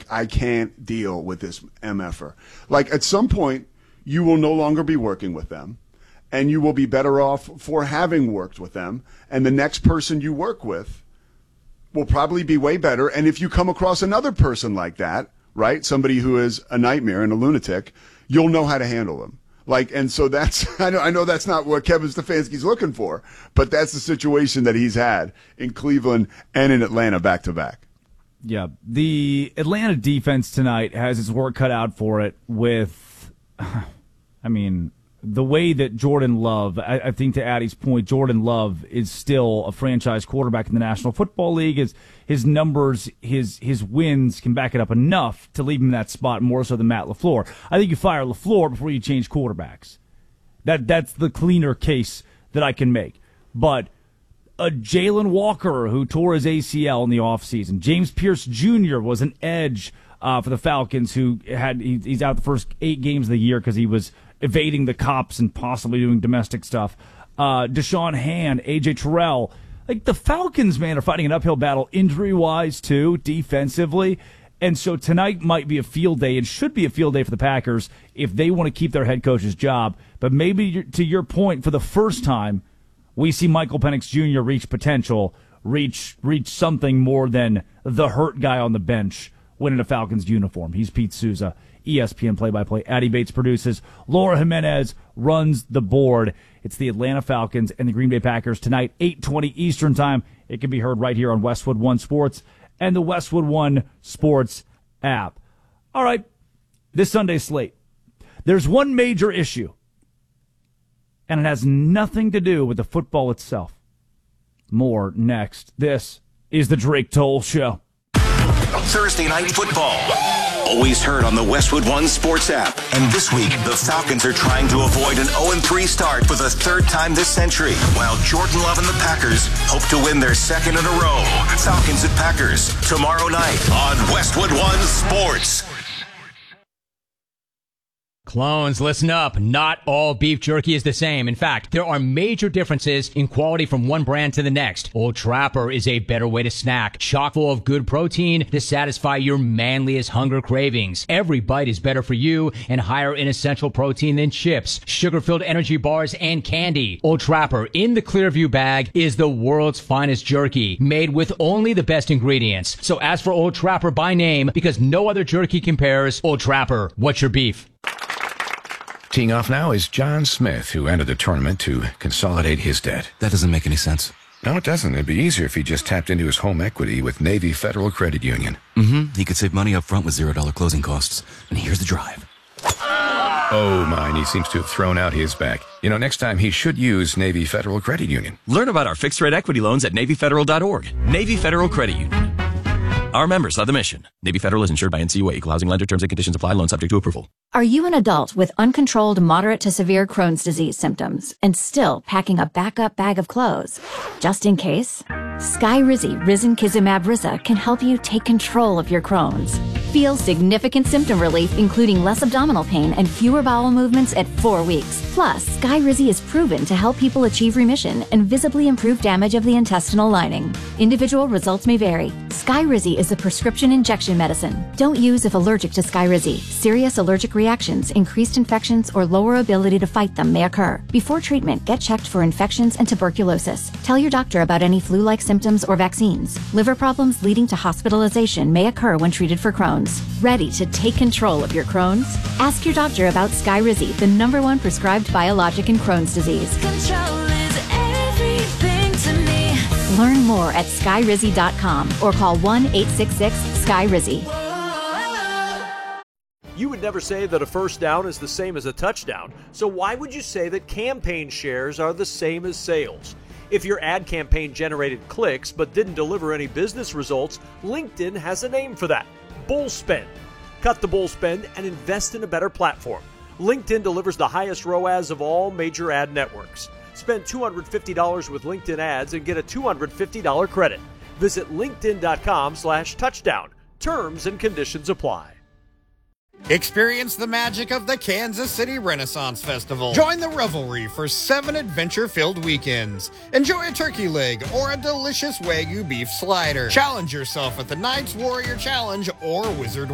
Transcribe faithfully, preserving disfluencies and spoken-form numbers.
like, I can't deal with this M F er. Like, at some point, you will no longer be working with them, and you will be better off for having worked with them, and the next person you work with will probably be way better. And if you come across another person like that, right, somebody who is a nightmare and a lunatic, you'll know how to handle them. Like, and so that's, I know, I know that's not what Kevin Stefanski's looking for, but that's the situation that he's had in Cleveland and in Atlanta back to back. Yeah. The Atlanta defense tonight has its work cut out for it with, I mean, the way that Jordan Love, I, I think to Addie's point, Jordan Love is still a franchise quarterback in the National Football League. His, his numbers, his his wins can back it up enough to leave him in that spot more so than Matt LaFleur. I think you fire LaFleur before you change quarterbacks. That That's the cleaner case that I can make. But a Jalen Walker who tore his A C L in the offseason. James Pierce Junior was an edge uh, for the Falcons who had he, he's out the first eight games of the year because he was evading the cops and possibly doing domestic stuff. Uh, Deshaun Hand, A J Terrell. Like, the Falcons, man, are fighting an uphill battle injury-wise, too, defensively. And so tonight might be a field day. It should be a field day for the Packers if they want to keep their head coach's job. But maybe, to your point, for the first time, we see Michael Penix Junior reach potential, reach reach something more than the hurt guy on the bench winning a Falcons uniform. He's Pete Souza, E S P N play-by-play. Addie Bates produces. Laura Jimenez runs the board. It's the Atlanta Falcons and the Green Bay Packers tonight, eight twenty Eastern Time. It can be heard right here on Westwood One Sports and the Westwood One Sports app. All right, this Sunday slate. There's one major issue, and it has nothing to do with the football itself. More next. This is the Drake Toll Show. Thursday Night Football. Always heard on the Westwood One Sports app. And this week, the Falcons are trying to avoid an oh and three start for the third time this century, while Jordan Love and the Packers hope to win their second in a row. Falcons and Packers, tomorrow night on Westwood One Sports. Clones, listen up. Not all beef jerky is the same. In fact, there are major differences in quality from one brand to the next. Old Trapper is a better way to snack, chock full of good protein to satisfy your manliest hunger cravings. Every bite is better for you and higher in essential protein than chips, sugar-filled energy bars, and candy. Old Trapper in the Clearview bag is the world's finest jerky, made with only the best ingredients. So ask for Old Trapper by name because no other jerky compares. Old Trapper, what's your beef? Teeing off now is John Smith, who entered the tournament to consolidate his debt. That doesn't make any sense. No, it doesn't. It'd be easier if he just tapped into his home equity with Navy Federal Credit Union. Mm-hmm. He could save money up front with zero dollar closing costs. And here's the drive. Oh, mine. He seems to have thrown out his back. You know, next time he should use Navy Federal Credit Union. Learn about our fixed-rate equity loans at Navy Federal dot org. Navy Federal Credit Union. Our members are the mission. Navy Federal is insured by N C U A. Equal housing lender. Terms and conditions apply. Loan subject to approval. Are you an adult with uncontrolled moderate to severe Crohn's disease symptoms and still packing a backup bag of clothes? Just in case? Skyrizi Risankizumab Riza can help you take control of your Crohn's. Feel significant symptom relief, including less abdominal pain and fewer bowel movements at four weeks. Plus, Skyrizi is proven to help people achieve remission and visibly improve damage of the intestinal lining. Individual results may vary. Skyrizi is a prescription injection medicine. Don't use if allergic to Skyrizi. Serious allergic reactions, increased infections, or lower ability to fight them may occur. Before treatment, get checked for infections and tuberculosis. Tell your doctor about any flu-like symptoms or vaccines. Liver problems leading to hospitalization may occur when treated for Crohn's. Ready to take control of your Crohn's? Ask your doctor about Skyrizi, the number one prescribed biologic in Crohn's disease. Control is everything to me. Learn more at skyrizi dot com or call one eight six six sky rizi. You would never say that a first down is the same as a touchdown, so why would you say that campaign shares are the same as sales? If your ad campaign generated clicks but didn't deliver any business results, LinkedIn has a name for that: bull spend. Cut the bull spend and invest in a better platform. LinkedIn delivers the highest R O A S of all major ad networks. Spend two hundred fifty dollars with LinkedIn ads and get a two hundred fifty dollars credit. Visit linkedin.com slash touchdown. Terms and conditions apply. Experience the magic of the Kansas City Renaissance Festival. Join the revelry for seven adventure-filled weekends. Enjoy a turkey leg or a delicious Wagyu beef slider. Challenge yourself at the Knights Warrior Challenge or Wizard